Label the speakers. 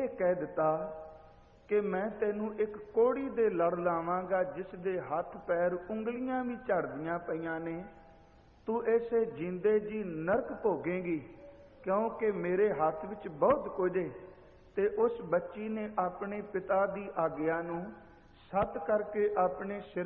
Speaker 1: ਇਹ ਕਹਿ ਦਿੱਤਾ ਕਿ ਮੈਂ ਤੈਨੂੰ ਇੱਕ ਕੋਹੜੀ ਦੇ ਲੜ ਲਾਵਾਂਗਾ ਜਿਸ ਦੇ ਹੱਥ ਪੈਰ ਉਂਗਲੀਆਂ ਵੀ ਝੜਦੀਆਂ ਪਈਆਂ ਨੇ, ਤੂੰ ਇਸੇ ਜਿੰਦੇ ਜੀ ਨਰਕ ਭੋਗੇਂਗੀ, ਕਿਉਂਕਿ ਮੇਰੇ ਹੱਥ ਵਿੱਚ ਬਹੁਤ ਕੁਝ ਹੈ। ਤੇ ਉਸ ਬੱਚੀ ਨੇ ਆਪਣੇ ਪਿਤਾ ਦੀ ਆਗਿਆ ਨੂੰ ਸੱਤ ਕਰਕੇ ਆਪਣੇ ਸਿਰ